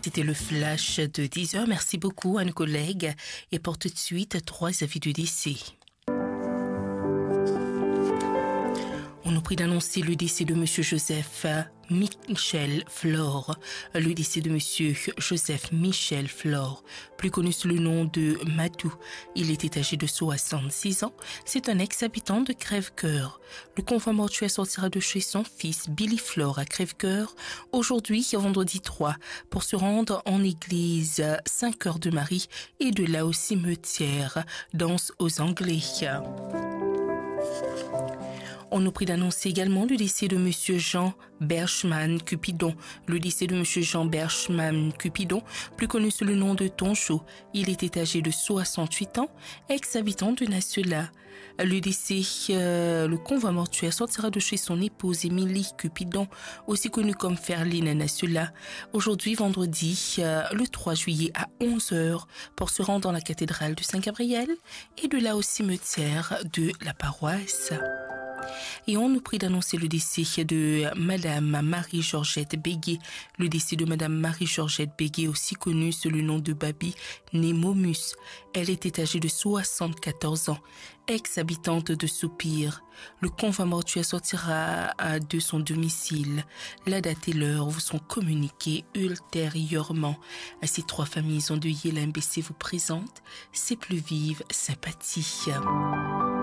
C'était le flash de 10 heures. Merci beaucoup à nos collègues et pour tout de suite 3 avis de décès. On nous prie d'annoncer le décès de M. Joseph Michel Flore. Le décès de M. Joseph Michel Flore, plus connu sous le nom de Madou. Il était âgé de 66 ans. C'est un ex-habitant de Crèvecoeur. Le convoi mortuaire sortira de chez son fils Billy Flore à Crèvecoeur aujourd'hui, vendredi 3, pour se rendre en église Saint-Cœur de Marie et de là au cimetière Danse aux Anglais. On nous prie d'annoncer également le décès de M. Jean Berchman Cupidon. Le décès de M. Jean Berchman Cupidon, plus connu sous le nom de Tonchot. Il était âgé de 68 ans, ex-habitant de Nasseula. Le décès, le convoi mortuaire sortira de chez son épouse Émilie Cupidon, aussi connue comme Ferline Nasseula, aujourd'hui vendredi, le 3 juillet à 11h, pour se rendre dans la cathédrale de Saint-Gabriel et de là au cimetière de la paroisse. Et on nous prie d'annoncer le décès de Madame Marie-Georgette Béguet. Le décès de Madame Marie-Georgette Béguet, aussi connue sous le nom de Babi Nemomus. Elle était âgée de 74 ans, ex-habitante de Soupir. Le convoi mortuaire sortira de son domicile. La date et l'heure vous sont communiquées ultérieurement. Ces 3 familles endeuillées, l'ImbC vous présente ses plus vives sympathies.